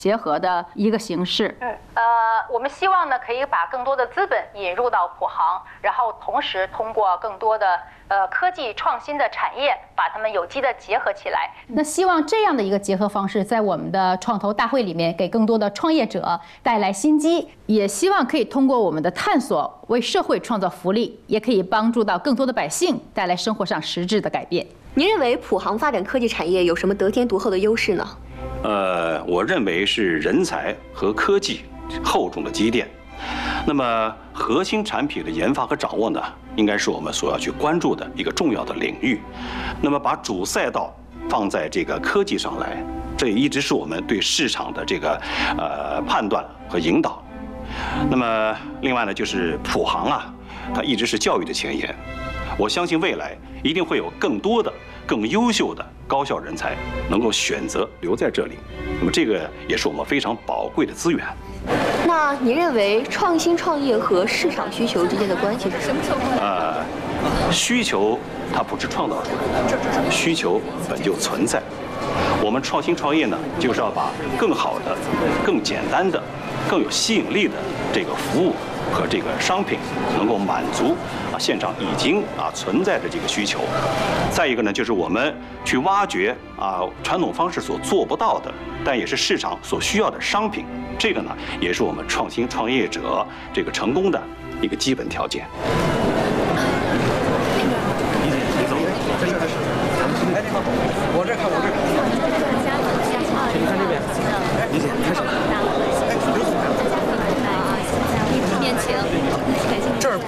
结合的一个形式。 我们希望呢可以把更多的资本引入到普航，然后同时通过更多的科技创新的产业，把它们有机的结合起来。 那希望这样的一个结合方式，在我们的创投大会里面，给更多的创业者带来新机，也希望可以通过我们的探索，为社会创造福利，也可以帮助到更多的百姓，带来生活上实质的改变。 您认为普航发展科技产业有什么得天独厚的优势呢？ 我认为是人才和科技厚重的积淀。那么核心产品的研发和掌握呢，应该是我们所要去关注的一个重要的领域。那么把主赛道放在这个科技上来，这也一直是我们对市场的这个判断和引导。那么另外呢，就是普航啊，它一直是教育的前沿。我相信未来一定会有更多的、更优秀的高校人才能够选择留在这里。那么这个也是我们非常宝贵的资源。 那你认为创新创业和市场需求之间的关系是什么？ 需求它不是创造出来的，需求本就存在。我们创新创业呢，就是要把更好的、更简单的、更有吸引力的这个服务和这个商品，能够满足现场已经存在的这个需求。再一个呢，就是我们去挖掘传统方式所做不到的，但也是市场所需要的商品。这个呢，也是我们创新创业者这个成功的一个基本条件。 你走，这里开始。哎，你好，我这看，我这看。你看这边。李姐，开始。 面前， 这儿。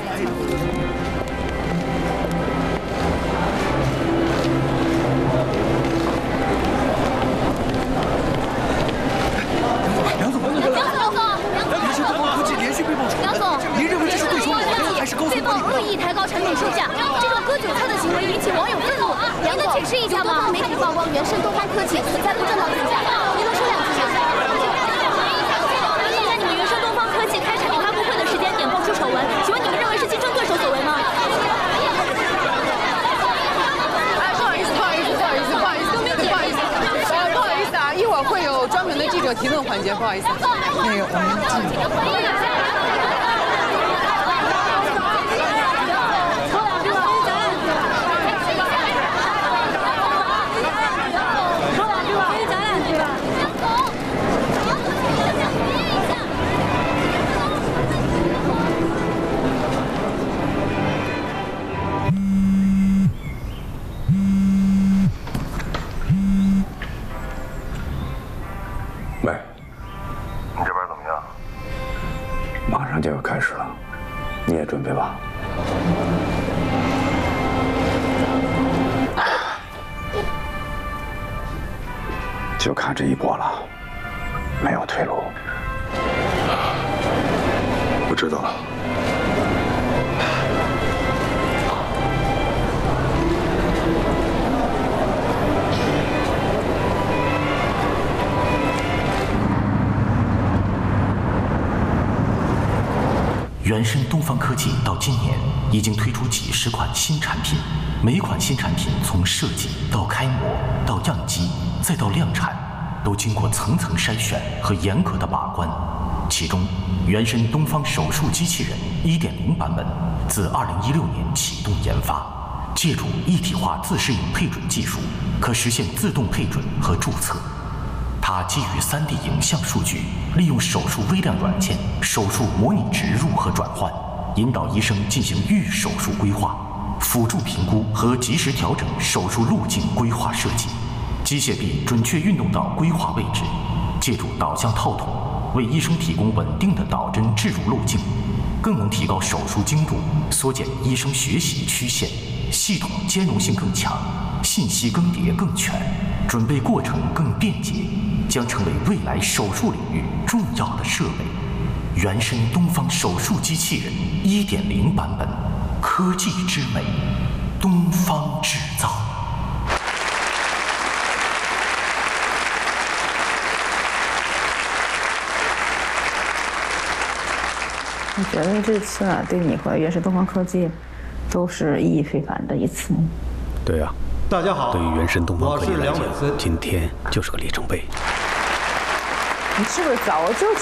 梁总，人是东方科技连续被曝丑闻。梁总，您认为这是对手抹黑还是高层管理？ 恶意抬高产品售价，这种割韭菜的行为引起网友愤怒。您能解释一下吗？多方媒体曝光元盛东方科技存在不正当造假，您能说两句吗？现在你们元盛东方科技开产品发布会的时间点爆出丑闻，请问你们认为是竞争对手所为吗？ 一会儿会有专门的记者提问环节，不好意思。那个我们喂，你这边怎么样？马上就要开始了，你也准备吧。就看这一波了，没有退路。 我知道了。 原生东方科技到今年已经推出几十款新产品，每款新产品从设计到开模到样机再到量产，都经过层层筛选和严格的把关。其中，原生东方手术机器人 1.0 版本自2016年启动研发，借助一体化自适应配准技术，可实现自动配准和注册。它基于3D 影像数据，利用手术微量软件、手术模拟植入和转换，引导医生进行预手术规划、辅助评估和及时调整手术路径规划设计。机械臂准确运动到规划位置，借助导向套筒为医生提供稳定的导针置入路径，更能提高手术精度，缩减医生学习曲线，系统兼容性更强，信息更迭更全，准备过程更便捷，将成为未来手术领域重要的设备。原生东方手术机器人 1.0 版本，科技之美，东方制造。 我觉得这次对你和原生东方科技都是意义非凡的一次。 对啊， 大家好， 对于原生东方科技来讲， 我是梁伟森， 今天就是个里程碑。 你是不是早就